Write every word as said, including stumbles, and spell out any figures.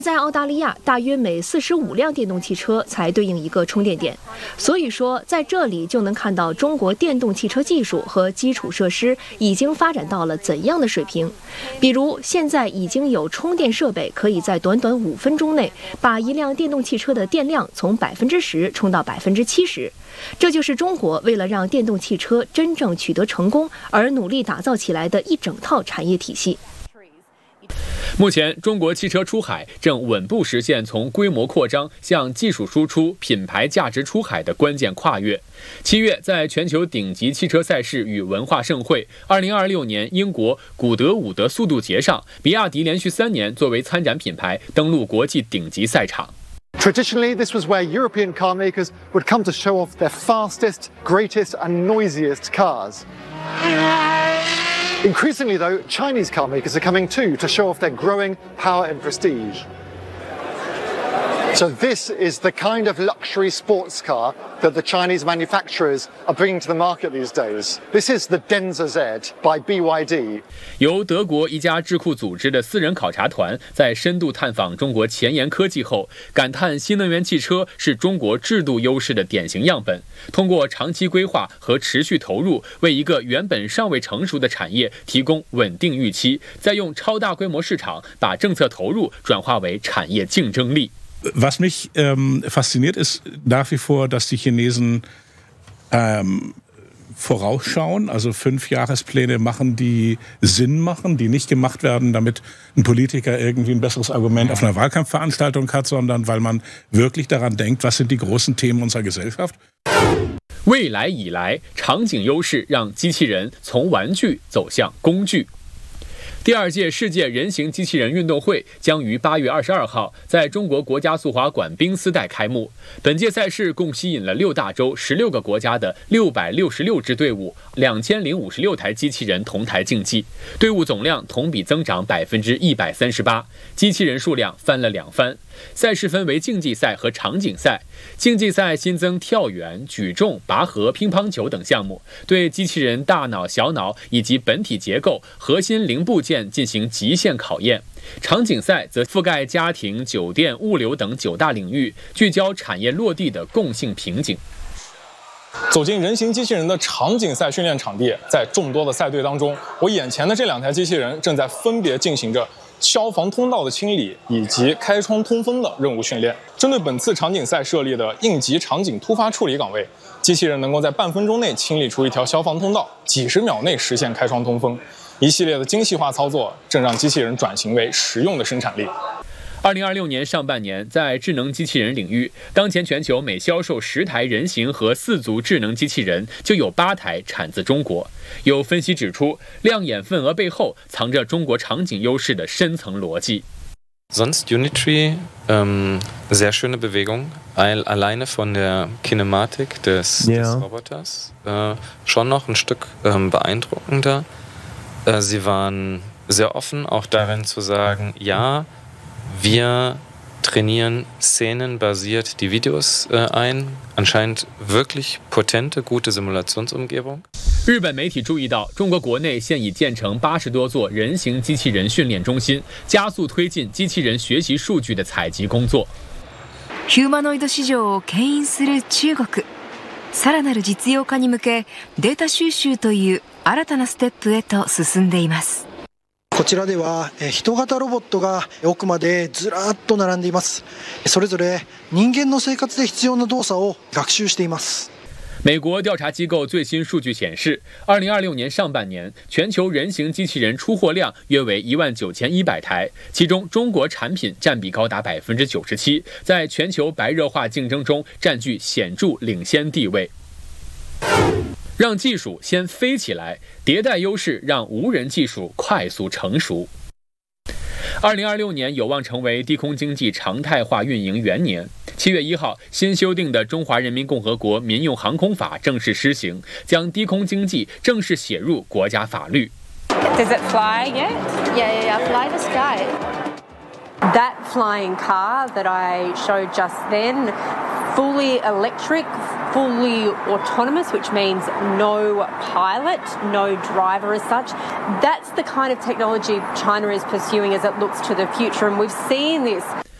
在澳大利亚，大约每四十五辆电动汽车才对应一个充电点，所以说在这里就能看到中国电动汽车技术和基础设施已经发展到了怎样的水平。比如，现在已经有充电设备可以在短短五分钟内把一辆电动汽车的电量从百分之十充到百分之七十。这就是中国为了让电动汽车真正取得成功而努力打造起来的一整套产业体系。 目前，中国汽车出海正稳步实现从规模扩张向技术输出、品牌价值出海的关键跨越。七月，在全球顶级汽车赛事与文化盛会二零二六年英国古德伍德速度节上，比亚迪连续三年作为参展品牌登陆国际顶级赛场。 Traditionally, this was where European car makers would come to show off their fastest, greatest, and noisiest cars. Increasingly, though, Chinese car makers are coming too to show off their growing power and prestige. So this is the kind of luxury sports car that the Chinese manufacturers are bringing to the market these days. This is the Denza Z by B Y D. 由德国一家智库组织的私人考察团在深度探访中国前沿科技后，感叹新能源汽车是中国制度优势的典型样本。通过长期规划和持续投入，为一个原本尚未成熟的产业提供稳定预期，再用超大规模市场把政策投入转化为产业竞争力。 Was mich ähm, fasziniert, ist nach wie vor, dass die Chinesen ähm, vorausschauen, also Fünfjahrespläne machen, die Sinn machen, die nicht gemacht werden, damit ein Politiker irgendwie ein besseres Argument auf einer Wahlkampfveranstaltung hat, sondern weil man wirklich daran denkt, was sind die großen Themen unserer Gesellschaft. 未来以来，场景优势让机器人从玩具走向工具。第二届世界人形机器人运动会将于八月二十二号在中国国家速滑馆冰丝带开幕。本届赛事共吸引了六大洲十六个国家的六百六十六支队伍，两千零五十六台机器人同台竞技，队伍总量同比增长百分之一百三十八，机器人数量翻了两番。赛事分为竞技赛和场景赛。竞技赛新增跳远、举重、拔河、乒乓球等项目，对机器人大脑、小脑以及本体结构、核心零部件进行极限考验。场景赛则覆盖家庭、酒店、物流等九大领域，聚焦产业落地的共性瓶颈。 走进人形机器人的场景赛训练场地，在众多的赛队当中，我眼前的这两台机器人正在分别进行着消防通道的清理以及开窗通风的任务训练。针对本次场景赛设立的应急场景突发处理岗位，机器人能够在半分钟内清理出一条消防通道，几十秒内实现开窗通风。一系列的精细化操作正让机器人转型为实用的生产力。 二零二六年上半年，在智能机器人领域，当前全球每销售十台人形和四足智能机器人，就有八台产自中国。有分析指出，亮眼份额背后藏着中国场景优势的深层逻辑。 Sonst Unitree, ähm, sehr schöne Bewegung, alleine von der Kinematik des, ja. des Roboters, äh, schon noch ein Stück ähm, beeindruckender. Äh, sie waren sehr offen, auch darin zu sagen, ja, wir trainieren szenenbasiert die Videos äh, ein. Anscheinend wirklich potente, gute Simulationsumgebung. 日本媒体注意到，中国国内现已建成八十多座人形机器人训练中心，加速推进机器人学习数据的采集工作。 ヒューマノイド市場を牽引する中国。さらなる実用化に向け、データ収集という新たなステップへと進んでいます。 こちらでは人型ロボットが奥までずらっと並んでいます。それぞれ人間の生活で必要な動作を学習しています。 美国调查机构最新数据显示，二零二六年上半年，全球人形机器人出货量约为一万九千一百台，其中中国产品占比高达百分之九十七，在全球白热化竞争中占据显著领先地位。让技术先飞起来，迭代优势让无人技术快速成熟。二零二六年有望成为低空经济常态化运营元年。七月一号，新修订的《中华人民共和国民用航空法》正式施行，将低空经济正式写入国家法律。 Does it fly yet? Yeah, yeah, yeah. Fly the sky. That flying car that I showed just then, fully electric, fully autonomous, which means no pilot, no driver as such. That's the kind of technology China is pursuing as it looks to the future. And we've seen this